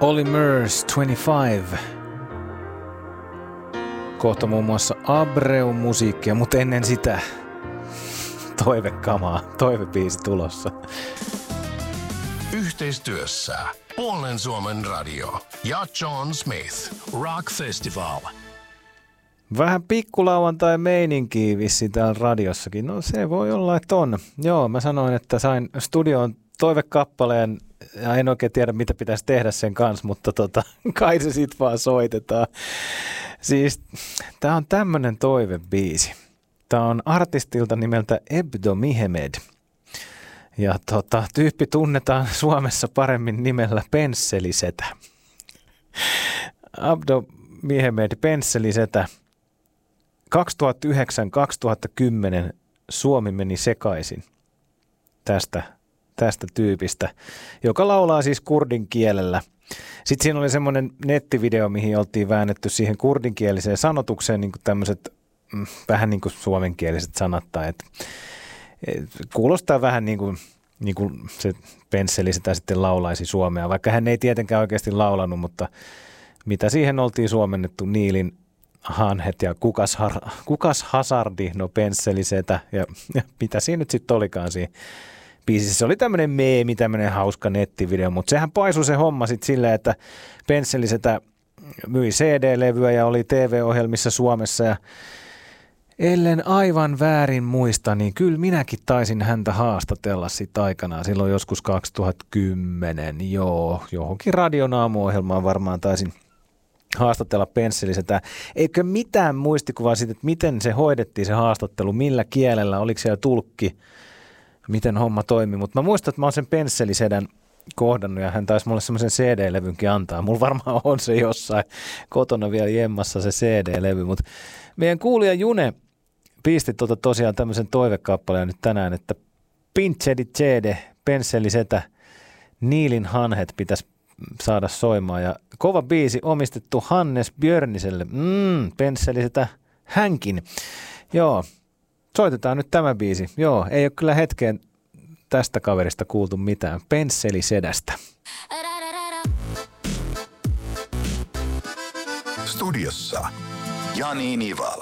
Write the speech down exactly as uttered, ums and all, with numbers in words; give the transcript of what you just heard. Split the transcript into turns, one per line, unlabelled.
Polymers kaksikymmentäviisi. Kohta muun muassa Abreu-musiikkia, mutta ennen sitä toivekamaa, toivebiisi tulossa.
Yhteistyössä Puolen Suomen radio ja John Smith Rock Festival.
Vähän pikkulauantai meininkiä vissiin täällä radiossakin. No se voi olla, että on. Joo, mä sanoin, että sain studioon toivekappaleen ja en oikein tiedä, mitä pitäisi tehdä sen kanssa, mutta tota, kai se sit vaan soitetaan. Siis tää on tämmönen toivebiisi. Tää on artistilta nimeltä Ebdo Mihemed. Ja tota, tyyppi tunnetaan Suomessa paremmin nimellä Pensselisetä. Abdo Mihemed, Pensselisetä. kaksituhattayhdeksän kaksituhattakymmenen Suomi meni sekaisin tästä, tästä tyypistä, joka laulaa siis kurdin kielellä. Sitten siinä oli semmoinen nettivideo, mihin oltiin väännetty siihen kurdinkieliseen sanotukseen niin kuin tämmöiset mm, vähän niin kuin suomenkieliset sanat. Tai et, et, kuulostaa vähän niin kuin, niin kuin se Pensselisetä sitten laulaisi suomea, vaikka hän ei tietenkään oikeasti laulanut, mutta mitä siihen oltiin suomennettu, Niilin hanhet ja kukas, har, kukas hasardi, no Pensselisetä ja, ja mitä siinä nyt sitten olikaan siinä biisissä. Se oli tämmöinen meemi, tämmöinen hauska nettivideo, mutta sehän paisui se homma sitten silleen, että Pensselisetä myi C D-levyä ja oli T V-ohjelmissa Suomessa ja ellen aivan väärin muista, niin kyllä minäkin taisin häntä haastatella sitten aikanaan, silloin joskus kaksituhattakymmenen, joo, johonkin radion aamuohjelmaan varmaan taisin haastatella Pensselisetä. Eikö mitään muistikuvaa siitä, että miten se hoidettiin se haastattelu, millä kielellä, oliko siellä tulkki, miten homma toimi, mutta mä muistan, että mä oon sen Pensselisedän kohdannut ja hän taisi mulle semmoisen C D-levynkin antaa. Mulla varmaan on se jossain kotona vielä jemmassa se C D-levy, mutta meidän kuulija June pisti tuota tosiaan tämmöisen toivekappaleen nyt tänään, että Pinchedi Cede, Pensselisetä, Niilin hanhet pitäisi saada soimaan ja kova biisi omistettu Hannes Björniselle. Mm, Pensselisetä hänkin. Joo, soitetaan nyt tämä biisi. Joo, ei ole kyllä hetkeen tästä kaverista kuultu mitään. Pensselisedästä.
Studiossa Jani Nivala.